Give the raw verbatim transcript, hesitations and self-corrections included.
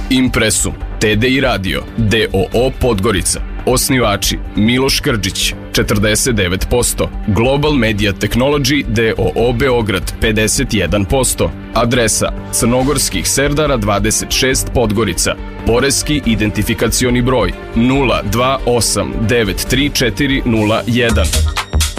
Impresum, T D I Radio, D O O Podgorica. Osnivači Miloš Krđić, četrdeset devet posto. Global Media Technology D O O Beograd, pedeset jedan posto. Adresa Crnogorskih Serdara dvadeset šest Podgorica. Poreski identifikacioni broj nula dva osam devet tri četiri nula jedan.